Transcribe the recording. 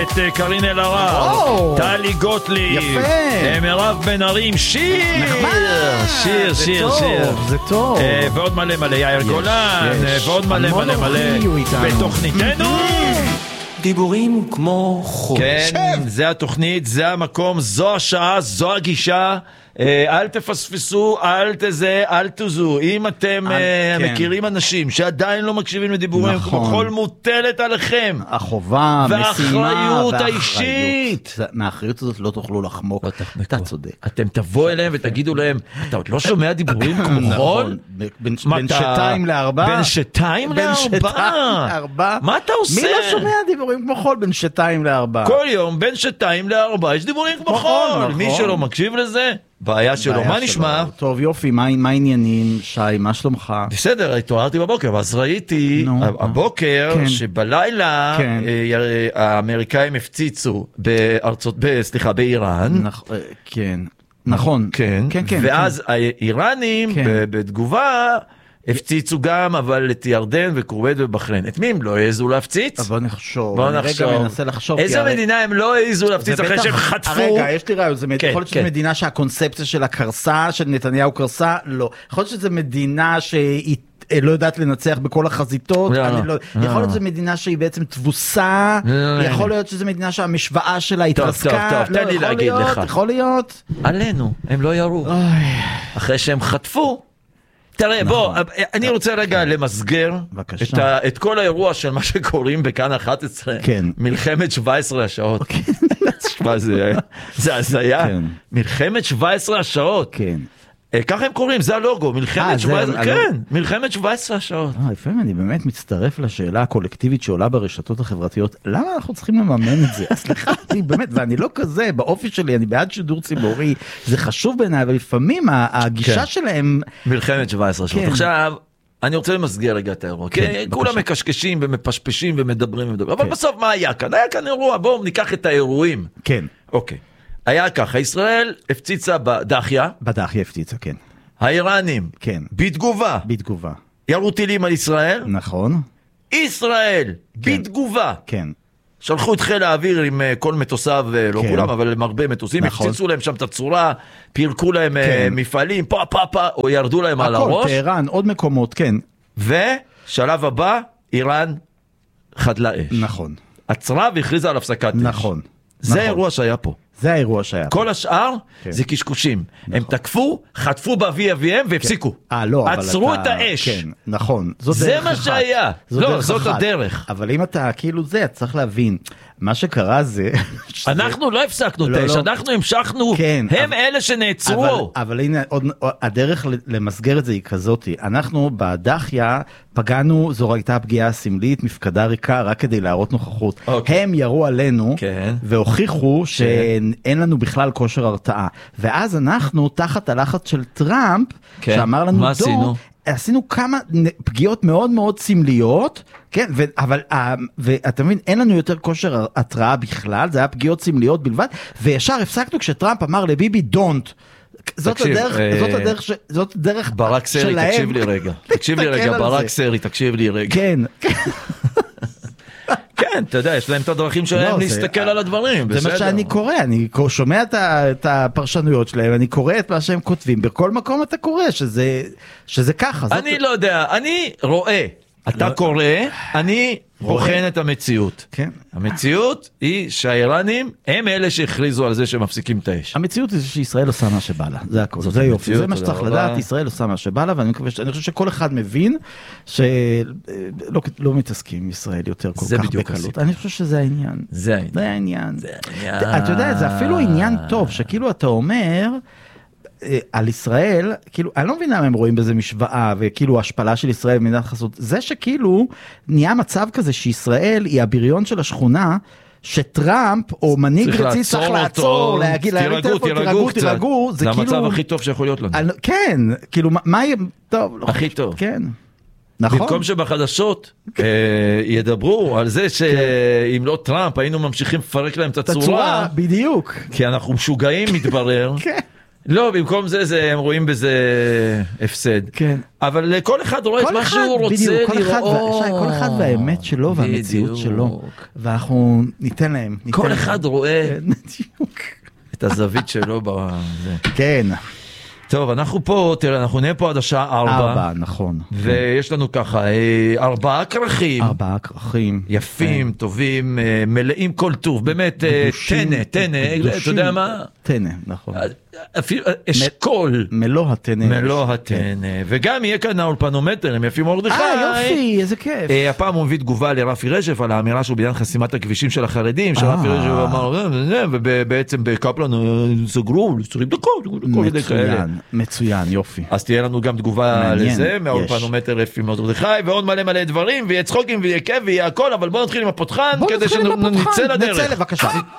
את קרין אלהרר, טלי גוטליב, מירב בן ארי, שיר, זה טוב. ועוד מלא יאיר גולן, ועוד מלא בתוכניתנו דיבורים כמו חול. כן, זה התוכנית, זה המקום, זו השעה, זו הגישה. אל תפספסו, אל תזו. אם אתם מכירים אנשים שעדיין לא מקשיבים לדיבורים, כמו חול מוטלת עליכם. החובה, והאחריות האישית. מהאחריות הזאת לא תוכלו לחמוק. אתה צודק. אתם תבואו אליהם ותגידו להם, אתה עוד לא שומע דיבורים כמו חול? בין 2 ל-4. בין 2 ל-4? מה אתה עושה? מי לא שומע דיבורים כמו חול בין 2 ל-4? כל יום בין 2 ל-4 יש דיבורים כמו חול. מי שלא מקשיב לזה, בעיה שלו. מה נשמע? טוב, יופי, מה העניינים, שי, מה שלומך? בסדר, התעוררתי בבוקר, ואז ראיתי הבוקר שבלילה האמריקאים הפציצו באיראן. כן, נכון. ואז האיראנים בתגובה הפציצו גם, אבל את ירדן וכורבית ובחריין. את מי הם לא העזו להפציץ? בוא נחשוב. אני רגע מנסה לחשוב. איזה מדינה הם לא העזו להפציץ אחרי שהם חטפו? רגע, יש לי רעיון. יכול להיות שזו מדינה שהקונספציה שלה קרסה, של נתניהו קרסה? לא. יכול להיות שזו מדינה שהיא לא יודעת לנצח בכל החזיתות? יכול להיות שזו מדינה שהיא בעצם תבוסה? יכול להיות שזו מדינה שהמשוואה שלה התרסקה? טוב, תן לי להגיד לך. יכול להיות? עלינו, הם לא ירו. אחרי שהם חטפו, תראה, בוא, אני רוצה רגע למסגר את כל האירוע של מה שקוראים בכאן 11, מלחמת 17 השעות. זה הזיה, מלחמת 17 השעות. ככה הם קוראים, זה הלוגו, מלחמת 17 השעות. לפעמים אני באמת מצטרף לשאלה הקולקטיבית שעולה ברשתות החברתיות, למה אנחנו צריכים לממן את זה? סליחה, באמת, ואני לא כזה, באופי שלי, אני בעד שידור ציבורי, זה חשוב בעיניי, אבל לפעמים הגישה שלהם... מלחמת 17 השעות. עכשיו, אני רוצה למסגר רגע את האירוע, כי כולם מקשקשים ומפשפשים ומדברים, אבל בסוף מה היה כאן? היה כאן אירוע, בואו ניקח את האירועים. כן. אוקיי. היה ככה, ישראל הפציצה בדחיה. בדחיה הפציצה, כן. האיראנים. כן. בתגובה. ירו טילים על ישראל. נכון. ישראל. בתגובה. כן. שלחו את חיל האוויר עם כל מטוסיו, לא כולם, אבל עם הרבה מטוסים. הפציצו להם שם את הצורה, פירקו להם מפעלים, פה, או ירדו להם על הראש. הכל, טהרן, עוד מקומות, כן. ושלב הבא, איראן חדלה אש. נכון. עצרה והכריזה על הפסקת אש. נכון. זה האירוע שהיה פה. זה האירוע שהיה. כל השאר זה קשקושים. הם תקפו, חטפו ב-VFM והפסיקו. עצרו את האש. כן, נכון. זה מה שהיה. לא, זאת הדרך. אבל אם אתה כאילו זה, אתה צריך להבין. מה שקרה זה... אנחנו לא הפסקנו את האש, אנחנו המשכנו. הם אלה שנעצרו. אבל הנה, הדרך למסגר את זה היא כזאת. אנחנו בדחיה פגענו, זו הייתה פגיעה סמלית, מפקדה ריקה, רק כדי להראות נוכחות. הם ירו עלינו והוכיחו שאין לנו בכלל כושר הרתעה. ואז אנחנו, תחת הלחץ של טראמפ, שאמר לנו דור, עשינו כמה פגיעות מאוד מאוד סמליות, כן, אבל ואתה מבין, אין לנו יותר כושר התראה בכלל, זה היה פגיעות סמליות בלבד, וישר הפסקנו כשטראמפ אמר לביבי דונט, זאת הדרך ברק סרי, תקשיב לי רגע, ברק סרי, תקשיב לי רגע. כן. כן, אתה יודע, יש להם את הדרכים שלהם להסתכל על הדברים. זה מה שאני קורא, אני שומע את הפרשנויות שלהם, אני קורא את מה שהם כותבים, בכל מקום אתה קורא שזה ככה. אני לא יודע, אני רואה, אתה קורא, אני בוחן את המציאות. המציאות היא שהאיראנים הם אלה שהכריזו על זה שמפסיקים את האש. המציאות היא שישראל עושה מה שבא לה, זה הכל, זה יופי, זה מה שצריך לדעת, ישראל עושה מה שבא לה, ואני חושב שכל אחד מבין שלא מתעסקים עם ישראל יותר כל כך בקלות. אני חושב שזה העניין. זה העניין. אתה יודע, זה אפילו עניין טוב, שכאילו אתה אומר... על ישראל, כאילו, אני לא מבין למה הם רואים בזה משוואה, וכאילו השפלה של ישראל במדינת חסות, זה שכאילו נהיה מצב כזה שישראל היא הבריון של השכונה, שטראמפ או מנהיג רציני צריך לעצור, להגיד להם תירגעו, זה המצב הכי טוב שיכול להיות לנו. כן, כאילו, מה יהיה, טוב, הכי טוב. כן. נכון. במקום שבחדשות ידברו על זה שאם לא טראמפ היינו ממשיכים לפרק להם את הצורה, בדיוק. כי אנחנו משוגעים מתברר. כן. לא, במקום זה, הם רואים בזה הפסד. כן. אבל כל אחד רואה את מה שהוא רוצה לראות. כל אחד והאמת שלו והמציאות שלו. ואנחנו ניתן להם. כל אחד רואה את הזווית שלו. כן. טוב, אנחנו פה, תראה, אנחנו נהיה פה עד השעה 4. נכון. ויש לנו ככה 4 כרכים. 4 כרכים. יפים, טובים, מלאים כל טוב. באמת, תנה, אתה יודע מה? תנה, נכון. אפילו אשכול. מלוא התנה. מלוא התנה. וגם יהיה כאן האולפנומטר, הם יפים מרדכי. יופי, איזה כיף. הפעם הוא מביא תגובה לרפי רשף על האמירה שהוא בעניין חסימת הכבישים של החרדים, שרפי רשף אמר, ובעצם בקפלן סגרו, 20 דקות, מצוין, יופי. אז תהיה לנו גם תגובה לזה, מהאולפנומטר רפי מרדכי, ועוד מלא דברים, ויהיה צחוקים ויהיה כיף ויהיה הכל, אבל בואו נתחיל עם הפותחן, כדי שנצא לדרך. נצא לבקשה.